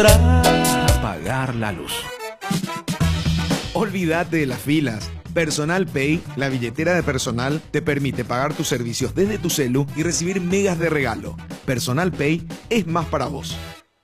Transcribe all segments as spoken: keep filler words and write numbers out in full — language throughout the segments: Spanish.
Apagar la luz. Olvídate de las filas. Personal Pay, la billetera de personal, te permite pagar tus servicios desde tu celu y recibir megas de regalo. Personal Pay es más para vos.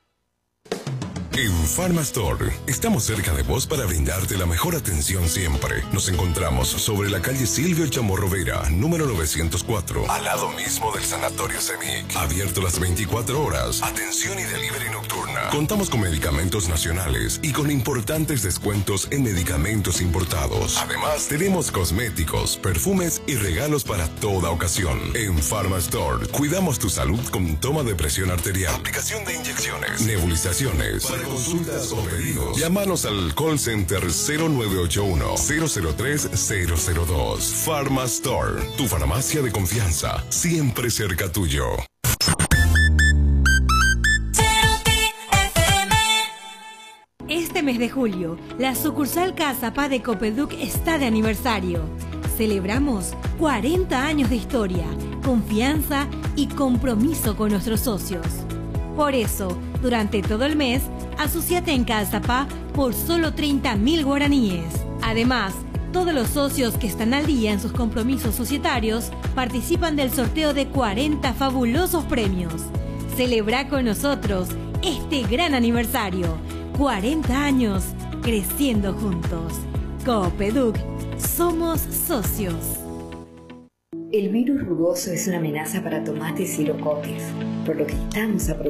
En Pharmastore estamos cerca de vos para brindarte la mejor atención siempre. Nos encontramos sobre la calle Silvio Chamorro Vera, número novecientos cuatro, al lado mismo del Sanatorio Cemic. Abierto las veinticuatro horas. Atención y delivery nocturna. Contamos con medicamentos nacionales y con importantes descuentos en medicamentos importados. Además, tenemos cosméticos, perfumes y regalos para toda ocasión. En Pharmastore cuidamos tu salud con toma de presión arterial, aplicación de inyecciones, nebulizaciones. Para consultas o pedidos, llámanos al call center cero nueve ocho uno, cero cero tres, cero cero dos. Pharmastore, tu farmacia de confianza, siempre cerca tuyo. Este mes de julio, la sucursal Cazapá de Copeduc está de aniversario. Celebramos cuarenta años de historia, confianza y compromiso con nuestros socios. Por eso, durante todo el mes, asociate en Cazapá por solo treinta mil guaraníes. Además, todos los socios que están al día en sus compromisos societarios participan del sorteo de cuarenta fabulosos premios. Celebra con nosotros este gran aniversario. cuarenta años creciendo juntos. Copeduc, somos socios. El virus rugoso es una amenaza para tomates y locotes, por lo que estamos a